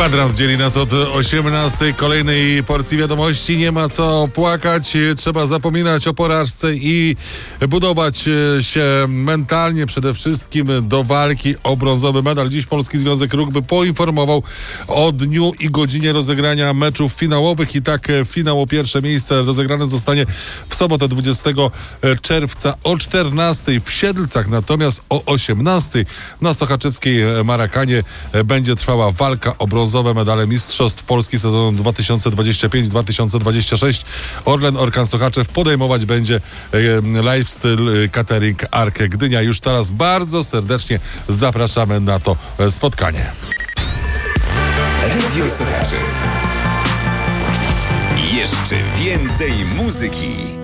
Kwadrans dzieli nas od 18. Kolejnej porcji wiadomości. Nie ma co płakać. Trzeba zapominać o porażce i budować się mentalnie przede wszystkim do walki o brązowy medal. Dziś Polski Związek Rugby poinformował o dniu i godzinie rozegrania meczów finałowych. I tak finał o pierwsze miejsce rozegrane zostanie w sobotę 20 czerwca o 14 w Siedlcach. Natomiast o 18 na sochaczewskiej Marakanie będzie trwała walka o brązowe medale Mistrzostw Polski sezonu 2025-2026. Orlen Orkan Sochaczew podejmować będzie Lifestyle Catering Arkę Gdynia. Już teraz bardzo serdecznie zapraszamy na to spotkanie. Radio Sochaczew. Jeszcze więcej muzyki.